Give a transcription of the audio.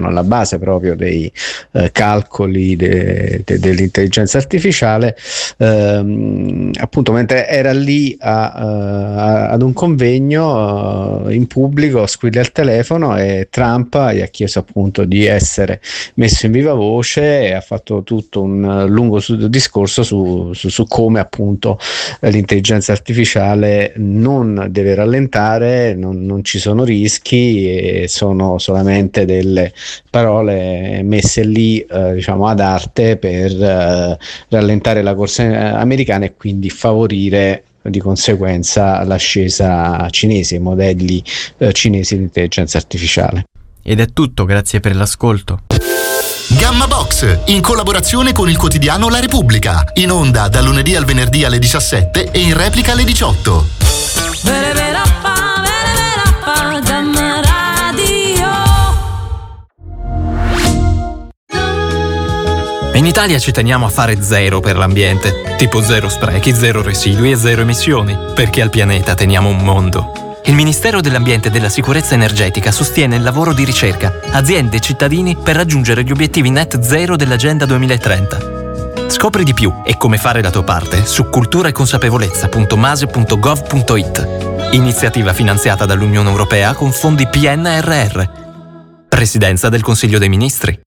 sono alla base proprio dei calcoli dell'intelligenza artificiale. Appunto, mentre era lì ad un convegno in pubblico, squilla il telefono e Trump gli ha chiesto appunto di essere messo in viva voce e ha fatto tutto un lungo discorso su come appunto l'intelligenza artificiale non deve rallentare, non ci sono rischi e sono solamente delle parole messe lì diciamo ad arte per rallentare la corsa americana e quindi favorire di conseguenza l'ascesa cinese, i modelli cinesi di intelligenza artificiale. Ed è tutto, grazie per l'ascolto. Gamma Box, in collaborazione con il quotidiano La Repubblica, in onda dal lunedì al venerdì alle 17 e in replica alle 18. In Italia ci teniamo a fare zero per l'ambiente, tipo zero sprechi, zero residui e zero emissioni, perché al pianeta teniamo un mondo. Il Ministero dell'Ambiente e della Sicurezza Energetica sostiene il lavoro di ricerca, aziende e cittadini per raggiungere gli obiettivi net zero dell'Agenda 2030. Scopri di più e come fare la tua parte su culturaeconsapevolezza.mase.gov.it. Iniziativa finanziata dall'Unione Europea con fondi PNRR. Presidenza del Consiglio dei Ministri.